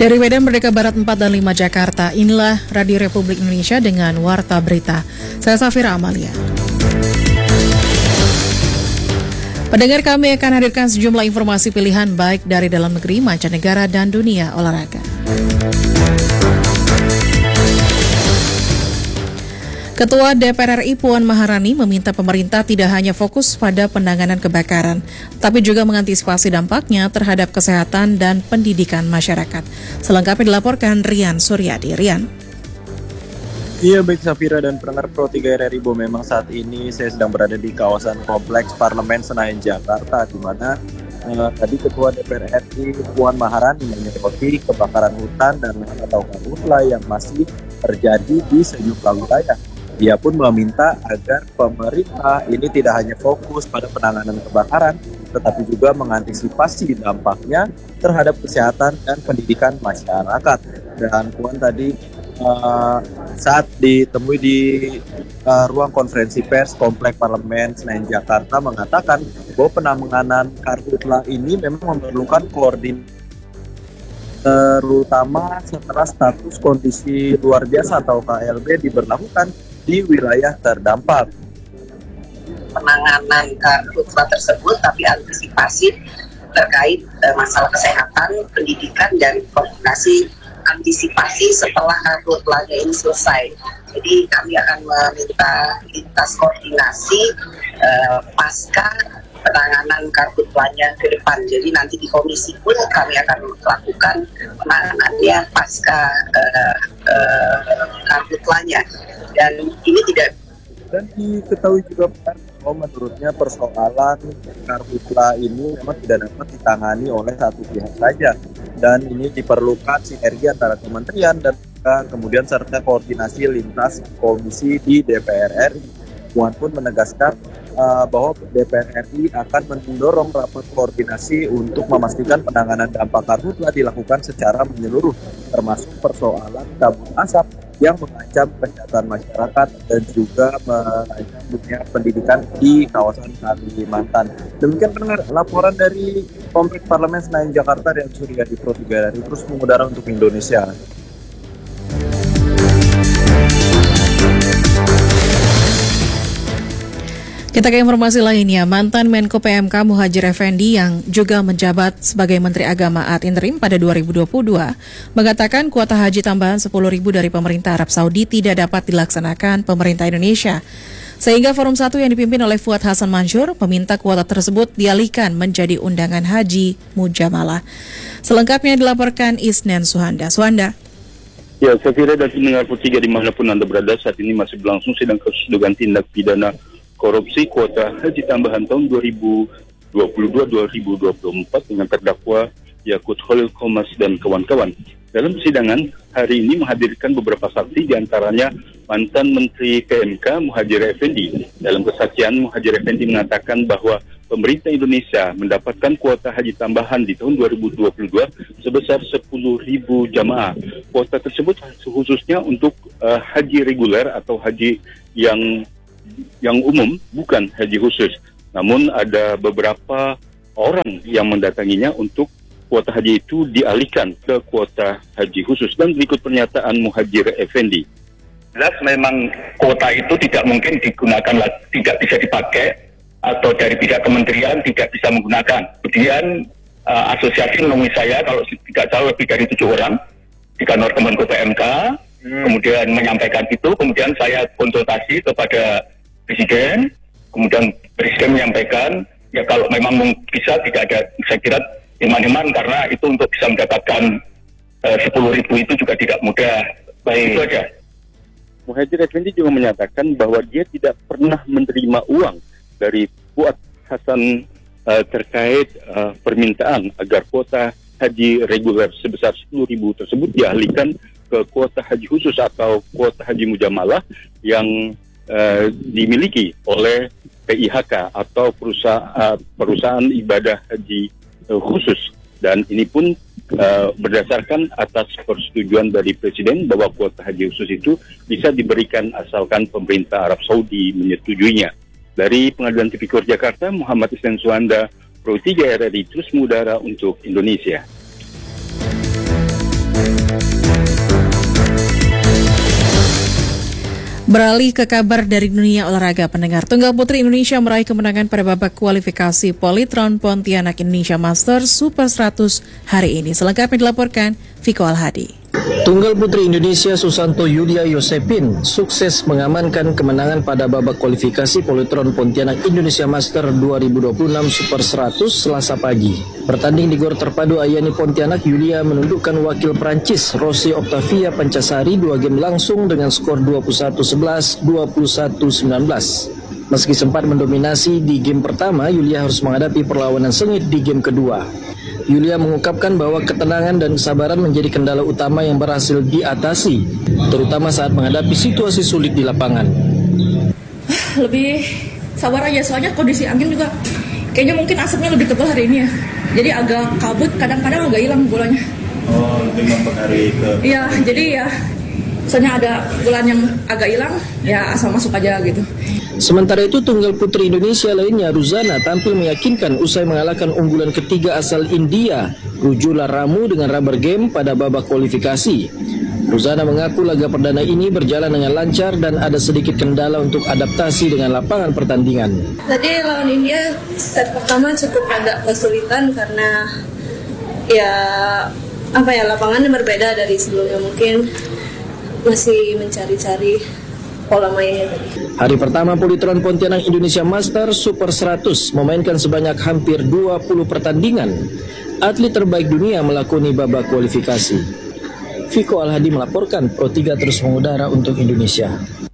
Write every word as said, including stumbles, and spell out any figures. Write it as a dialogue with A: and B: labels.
A: Dari Medan Merdeka Barat empat dan lima Jakarta, inilah Radio Republik Indonesia dengan Warta Berita. Saya Safira Amalia. Pendengar, kami akan hadirkan sejumlah informasi pilihan baik dari dalam negeri, mancanegara, dan dunia olahraga. Ketua D P R R I Puan Maharani meminta pemerintah tidak hanya fokus pada penanganan kebakaran, tapi juga mengantisipasi dampaknya terhadap kesehatan dan pendidikan masyarakat. Selengkapnya dilaporkan Rian Suryadi. Rian.
B: Iya, baik Safira dan pendengar Pro tiga R R I, memang saat ini saya sedang berada di kawasan Kompleks Parlemen Senayan, Jakarta, di mana eh, tadi Ketua D P R R I Puan Maharani menyoroti kebakaran hutan dan atau karhutla yang masih terjadi di sejumlah wilayah. Dia pun meminta agar pemerintah ini tidak hanya fokus pada penanganan kebakaran, tetapi juga mengantisipasi dampaknya terhadap kesehatan dan pendidikan masyarakat. Dan Puan tadi uh, saat ditemui di uh, ruang konferensi pers Komplek Parlemen Senayan Jakarta mengatakan bahwa penanganan karhutla ini memang memerlukan koordinasi, terutama setelah status kondisi luar biasa atau K L B diberlakukan di wilayah terdampak.
C: Penanganan karhutla tersebut, tapi antisipasi terkait uh, masalah kesehatan, pendidikan, dan koordinasi antisipasi setelah karhutlanya ini selesai. Jadi kami akan meminta lintas koordinasi uh, pasca penanganan karhutlanya ke depan. Jadi nanti di komisi pun kami akan melakukan penanganannya pasca uh, uh, karhutlanya. Dan ini tidak
B: dan diketahui juga bahwa menurutnya persoalan karhutla ini memang tidak dapat ditangani oleh satu pihak saja, dan ini diperlukan sinergi antara kementerian dan kemudian serta koordinasi lintas komisi di D P R R I. Puan pun menegaskan uh, bahwa D P R R I akan mendorong rapat koordinasi untuk memastikan penanganan dampak karhutla dilakukan secara menyeluruh, termasuk persoalan kabut asap yang mengancam kesehatan masyarakat dan juga mengancam dunia pendidikan di kawasan Kalimantan. Demikian pendengar laporan dari Kompleks Parlemen Senayan Jakarta Rian Suryadi, Pro tiga R R I, terus mengudara untuk Indonesia.
A: Kita ke informasi lainnya, mantan Menko P M K Muhadjir Effendi yang juga menjabat sebagai Menteri Agama ad interim pada dua ribu dua puluh dua mengatakan kuota haji tambahan sepuluh ribu dari pemerintah Arab Saudi tidak dapat dilaksanakan pemerintah Indonesia. Sehingga Forum satu yang dipimpin oleh Fuad Hasan Mansur meminta kuota tersebut dialihkan menjadi undangan haji mujamalah. Selengkapnya dilaporkan Isnen Suhanda. Suhanda.
D: Ya, saya kira dari pendengar Pro tiga dimanapun Anda berada, saat ini masih berlangsung sidang kasus dugaan tindak pidana korupsi kuota haji tambahan tahun dua ribu dua puluh dua sampai dua ribu dua puluh empat dengan terdakwa Yakut Khalil Qomas dan kawan-kawan. Dalam persidangan hari ini menghadirkan beberapa saksi, diantaranya mantan Menteri P M K Muhadjir Effendi. Dalam kesaksian, Muhadjir Effendi mengatakan bahwa pemerintah Indonesia mendapatkan kuota haji tambahan di tahun dua ribu dua puluh dua sebesar sepuluh ribu jamaah. Kuota tersebut khususnya untuk uh, haji reguler atau haji yang yang umum, bukan haji khusus. Namun ada beberapa orang yang mendatanginya untuk kuota haji itu dialihkan ke kuota haji khusus. Dan berikut pernyataan Muhadjir Effendi.
E: Jelas memang kuota itu tidak mungkin digunakan, tidak bisa dipakai, atau dari pihak kementerian tidak bisa menggunakan. Kemudian uh, asosiasi menemui saya, kalau tidak jauh lebih dari tujuh orang di kantor Kemenko P M K, hmm. kemudian menyampaikan itu, kemudian saya konsultasi kepada Presiden, kemudian Presiden menyampaikan, ya kalau memang bisa tidak ada, saya kira iman-iman, karena itu untuk bisa mendapatkan uh, sepuluh ribu itu juga tidak mudah. Baik, itu aja.
D: Muhadjir Effendi juga menyatakan bahwa dia tidak pernah menerima uang dari Fuad Hasan uh, terkait uh, permintaan agar kuota haji reguler sebesar sepuluh ribu tersebut dialihkan ke kuota haji khusus atau kuota haji mujamalah yang Uh, dimiliki oleh P I H K atau perusahaan, uh, perusahaan ibadah haji uh, khusus. Dan ini pun uh, berdasarkan atas persetujuan dari Presiden bahwa kuota haji khusus itu bisa diberikan asalkan pemerintah Arab Saudi menyetujuinya. Dari Pengadilan Tipikor Jakarta, Muhammad Isnen Suhanda, Pro tiga R R I, terus mengudara untuk Indonesia.
A: Beralih ke kabar dari dunia olahraga, pendengar. Tunggal putri Indonesia meraih kemenangan pada babak kualifikasi Polytron Pontianak Indonesia Masters Super seratus hari ini. Selengkapnya dilaporkan Viko Alhadi.
F: Tunggal putri Indonesia Susanto Yulia Yosepin sukses mengamankan kemenangan pada babak kualifikasi Polytron Pontianak Indonesia Master dua ribu dua puluh enam Super seratus Selasa pagi. Bertanding di Gor Terpadu Ayani Pontianak, Yulia menundukkan wakil Prancis Rossi Octavia Pancasari dua game langsung dengan skor dua puluh satu sebelas, dua puluh satu sembilan belas. Meski sempat mendominasi di game pertama, Yulia harus menghadapi perlawanan sengit di game kedua. Yulia mengungkapkan bahwa ketenangan dan kesabaran menjadi kendala utama yang berhasil diatasi, terutama saat menghadapi situasi sulit di lapangan.
G: Lebih sabar aja, soalnya kondisi angin juga kayaknya mungkin asapnya lebih tebal hari ini ya. Jadi agak kabut, kadang-kadang agak hilang bolanya.
H: Oh, lebih mempengaruhi ke...
G: Iya, jadi ya soalnya ada bulan yang agak hilang, ya asal masuk aja gitu.
F: Sementara itu, tunggal putri Indonesia lainnya Ruzana tampil meyakinkan usai mengalahkan unggulan ketiga asal India, Rujula Ramu dengan rubber game pada babak kualifikasi. Ruzana mengaku laga perdana ini berjalan dengan lancar dan ada sedikit kendala untuk adaptasi dengan lapangan pertandingan.
I: Tadi lawan India set pertama cukup agak kesulitan karena ya apa ya lapangannya berbeda dari sebelumnya, mungkin masih mencari-cari pola mainnya tadi.
F: Hari pertama Polytron Pontianak Indonesia Master Super seratus memainkan sebanyak hampir dua puluh pertandingan. Atlet terbaik dunia melakoni babak kualifikasi. Viko Alhadi melaporkan, Pro tiga terus mengudara untuk Indonesia.